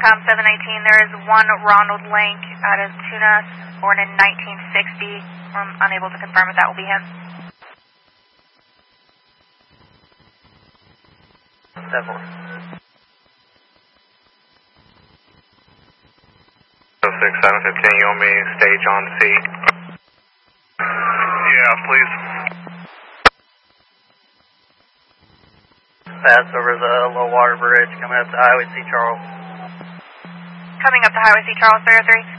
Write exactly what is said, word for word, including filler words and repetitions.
COM seven nineteen, there is one Ronald Lank out of Tunas, born in nineteen sixty. I'm unable to confirm if that will be him. Seven. six seven fifteen, you want me to stage on seat? Yeah, please. Pass over the low water bridge coming up to Highway C. Charles. Coming up to Highway C. Charles, three oh three.